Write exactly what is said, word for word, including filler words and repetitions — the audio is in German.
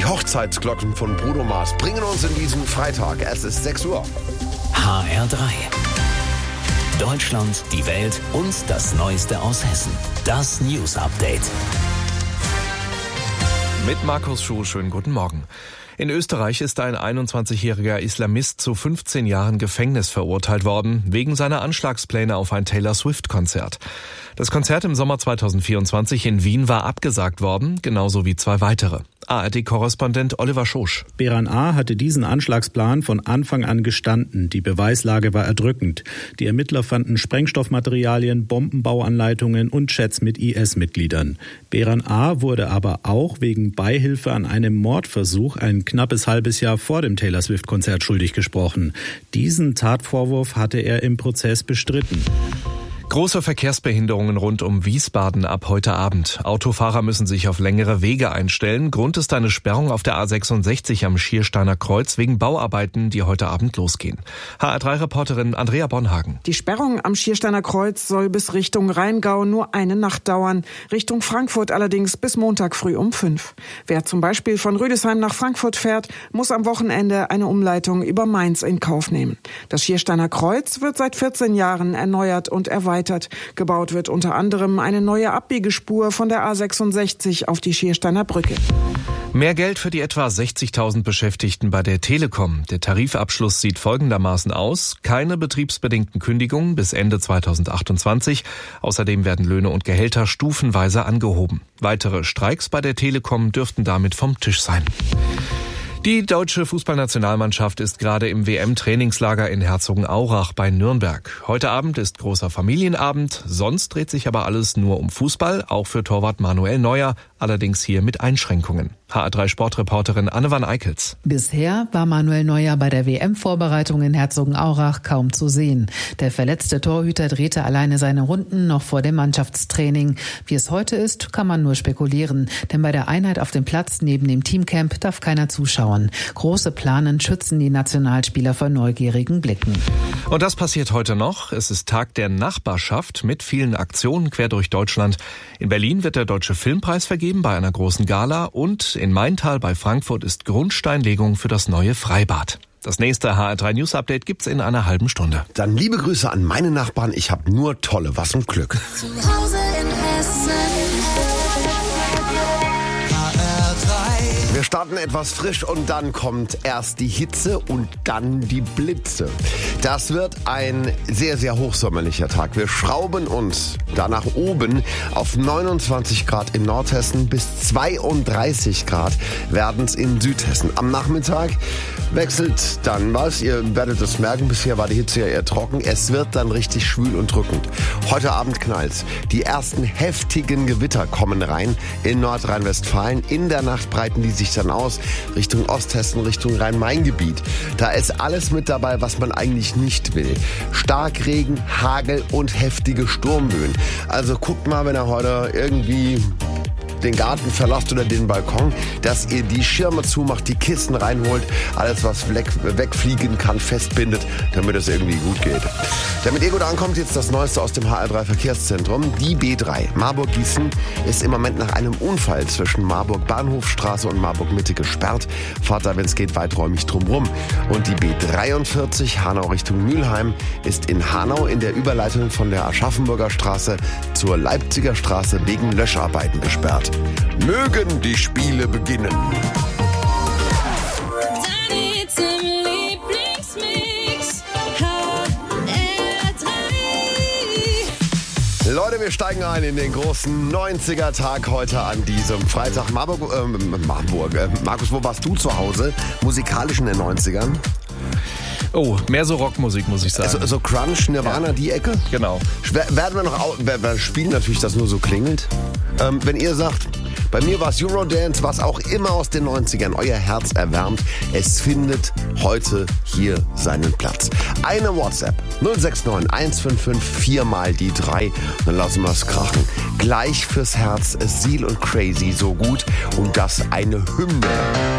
Die Hochzeitsglocken von Bruno Mars bringen uns in diesen Freitag. Es ist sechs Uhr. H R drei. Deutschland, die Welt und das Neueste aus Hessen. Das News Update. Mit Markus Schuh, schönen guten Morgen. In Österreich ist ein einundzwanzigjähriger Islamist zu fünfzehn Jahren Gefängnis verurteilt worden, wegen seiner Anschlagspläne auf ein Taylor-Swift-Konzert. Das Konzert im Sommer zweitausendvierundzwanzig in Wien war abgesagt worden, genauso wie zwei weitere. A R D-Korrespondent Oliver Schosch. Beran A. hatte diesen Anschlagsplan von Anfang an gestanden. Die Beweislage war erdrückend. Die Ermittler fanden Sprengstoffmaterialien, Bombenbauanleitungen und Chats mit I S-Mitgliedern. Beran A. wurde aber auch wegen Beihilfe an einem Mordversuch ein knappes halbes Jahr vor dem Taylor-Swift-Konzert schuldig gesprochen. Diesen Tatvorwurf hatte er im Prozess bestritten. Große Verkehrsbehinderungen rund um Wiesbaden ab heute Abend. Autofahrer müssen sich auf längere Wege einstellen. Grund ist eine Sperrung auf der A sechsundsechzig am Schiersteiner Kreuz wegen Bauarbeiten, die heute Abend losgehen. H R drei Reporterin Andrea Bonhagen. Die Sperrung am Schiersteiner Kreuz soll bis Richtung Rheingau nur eine Nacht dauern. Richtung Frankfurt allerdings bis Montag früh um fünf. Wer zum Beispiel von Rüdesheim nach Frankfurt fährt, muss am Wochenende eine Umleitung über Mainz in Kauf nehmen. Das Schiersteiner Kreuz wird seit vierzehn Jahren erneuert und erweitert. Gebaut wird unter anderem eine neue Abbiegespur von der A sechsundsechzig auf die Schiersteiner Brücke. Mehr Geld für die etwa sechzigtausend Beschäftigten bei der Telekom. Der Tarifabschluss sieht folgendermaßen aus. Keine betriebsbedingten Kündigungen bis Ende zweitausendachtundzwanzig. Außerdem werden Löhne und Gehälter stufenweise angehoben. Weitere Streiks bei der Telekom dürften damit vom Tisch sein. Die deutsche Fußballnationalmannschaft ist gerade im W M-Trainingslager in Herzogenaurach bei Nürnberg. Heute Abend ist großer Familienabend, sonst dreht sich aber alles nur um Fußball, auch für Torwart Manuel Neuer, allerdings hier mit Einschränkungen. H R drei Sportreporterin Anne van Eickels. Bisher war Manuel Neuer bei der W M-Vorbereitung in Herzogenaurach kaum zu sehen. Der verletzte Torhüter drehte alleine seine Runden noch vor dem Mannschaftstraining. Wie es heute ist, kann man nur spekulieren, denn bei der Einheit auf dem Platz neben dem Teamcamp darf keiner zuschauen. Große Planen schützen die Nationalspieler vor neugierigen Blicken. Und das passiert heute noch. Es ist Tag der Nachbarschaft mit vielen Aktionen quer durch Deutschland. In Berlin wird der Deutsche Filmpreis vergeben bei einer großen Gala und in Maintal bei Frankfurt ist Grundsteinlegung für das neue Freibad. Das nächste H R drei News Update gibt's in einer halben Stunde. Dann liebe Grüße an meine Nachbarn. Ich habe nur tolle was und Glück. Zu Hause in Hessen. Wir starten etwas frisch und dann kommt erst die Hitze und dann die Blitze. Das wird ein sehr, sehr hochsommerlicher Tag. Wir schrauben uns da nach oben auf neunundzwanzig Grad in Nordhessen bis zweiunddreißig Grad werden es in Südhessen. Am Nachmittag wechselt dann was. Ihr werdet es merken, bisher war die Hitze ja eher trocken. Es wird dann richtig schwül und drückend. Heute Abend knallt's. Die ersten heftigen Gewitter kommen rein in Nordrhein-Westfalen. In der Nacht breiten die sich dann aus Richtung Osthessen, Richtung Rhein-Main-Gebiet. Da ist alles mit dabei, was man eigentlich nicht will. Starkregen, Hagel und heftige Sturmböen. Also guckt mal, wenn ihr heute irgendwie den Garten verlasst oder den Balkon, dass ihr die Schirme zumacht, die Kissen reinholt, alles was weg, wegfliegen kann, festbindet, damit es irgendwie gut geht. Damit ihr gut ankommt, jetzt das Neueste aus dem H R drei Verkehrszentrum. Die B drei Marburg-Gießen ist im Moment nach einem Unfall zwischen Marburg-Bahnhofstraße und Marburg-Mitte gesperrt. Fahrt da, wenn es geht, weiträumig drumrum. Und die B dreiundvierzig Hanau Richtung Mülheim ist in Hanau in der Überleitung von der Aschaffenburger Straße zur Leipziger Straße wegen Löscharbeiten gesperrt. Mögen die Spiele beginnen. Leute, wir steigen ein in den großen neunziger-Tag heute an diesem Freitag. Marburg, äh, Marburg, äh, Markus, wo warst du zu Hause? Musikalisch in den neunzigern? Oh, mehr so Rockmusik, muss ich sagen. So, so Crunch, Nirvana, ja. Die Ecke? Genau. Werden wir noch, wir spielen natürlich, dass nur so klingelt. Ähm, wenn ihr sagt, bei mir war es Eurodance, was auch immer aus den neunzigern euer Herz erwärmt. Es findet heute hier seinen Platz. Eine WhatsApp null sechs neun eins fünf fünf vier mal die drei. Dann lassen wir es krachen. Gleich fürs Herz, Seal und Crazy so gut und das eine Hymne.